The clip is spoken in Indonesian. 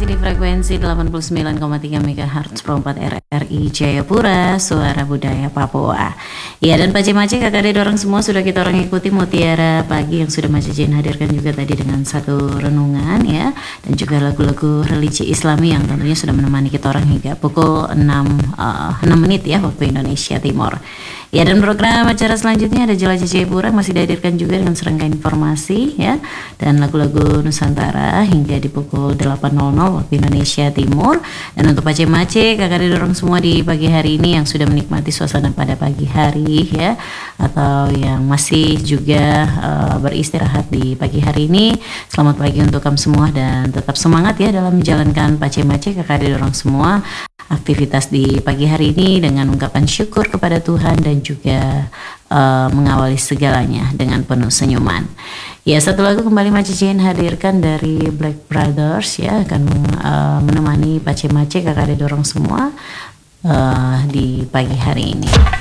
di frekuensi 89,3 MHz Pro 4 RRI Jayapura, Suara Budaya Papua. Ya, dan Pak Mace, kakak adik orang semua sudah kita orang ikuti Mutiara Pagi yang sudah Mace Jin hadirkan juga tadi dengan satu renungan ya, dan juga lagu-lagu religi Islami yang tentunya sudah menemani kita orang hingga pukul 6 menit ya waktu Indonesia Timur. Ya, dan program acara selanjutnya ada Jelajah Jayapura masih dihadirkan juga dengan serangkaian informasi ya, dan lagu-lagu Nusantara hingga di pukul 8.00 waktu Indonesia Timur. Dan untuk Pak Mace, kakak dorong semua di pagi hari ini yang sudah menikmati suasana pada pagi hari ya, atau yang masih juga beristirahat di pagi hari ini, selamat pagi untuk kamu semua dan tetap semangat ya dalam menjalankan Pak Mace, kakak dorong semua aktivitas di pagi hari ini dengan ungkapan syukur kepada Tuhan dan juga mengawali segalanya dengan penuh senyuman. Ya, satu lagu kembali Mace Jin hadirkan dari Black Brothers ya, akan menemani Pak Mace, kakak dorong semua di pagi hari ini.